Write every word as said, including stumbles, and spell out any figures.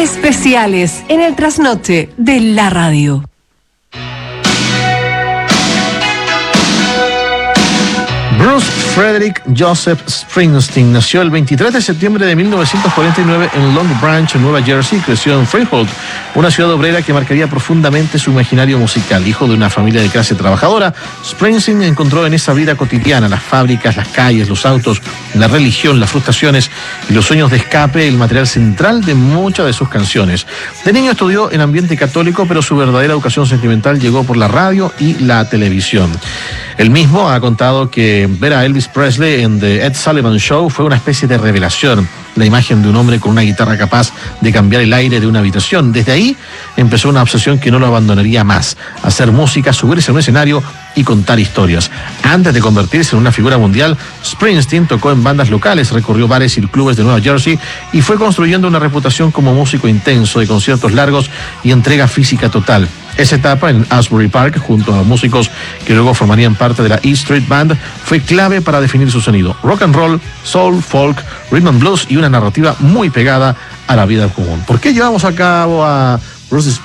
Especiales en el trasnoche de la radio. Bruce Frederick Joseph Springsteen nació el veintitrés de septiembre de mil novecientos cuarenta y nueve en Long Branch, en Nueva Jersey. Creció en Freehold, una ciudad obrera que marcaría profundamente su imaginario musical. Hijo de una familia de clase trabajadora, Springsteen encontró en esa vida cotidiana, las fábricas, las calles, los autos, la religión, las frustraciones y los sueños de escape, el material central de muchas de sus canciones. De niño estudió en ambiente católico, pero su verdadera educación sentimental llegó por la radio y la televisión. Él mismo ha contado que ver a Elvis Presley en The Ed Sullivan Show fue una especie de revelación. La imagen de un hombre con una guitarra capaz de cambiar el aire de una habitación. Desde ahí empezó una obsesión que no lo abandonaría más: hacer música, subirse a un escenario y contar historias. Antes de convertirse en una figura mundial, Springsteen tocó en bandas locales, recorrió bares y clubes de Nueva Jersey y fue construyendo una reputación como músico intenso, de conciertos largos y entrega física total. Esa etapa en Asbury Park, junto a músicos que luego formarían parte de la E Street Band, fue clave para definir su sonido: rock and roll, soul, folk, rhythm and blues y una narrativa muy pegada a la vida común. ¿Por qué llevamos a cabo a Bruce